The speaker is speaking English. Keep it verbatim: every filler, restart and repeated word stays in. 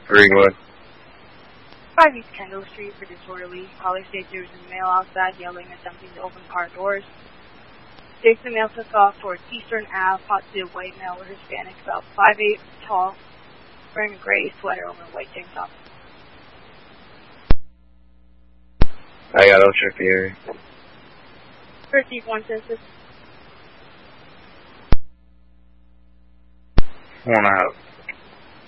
Greenwood. five East Kendall Street for disorderly. Caller states there was a male outside yelling and attempting to open car doors. States the male took off towards Eastern Avenue, possibly a white male or Hispanic, about five eight tall, wearing a gray sweater over a white tank top. I got I'll check the area. Receive one census. One out.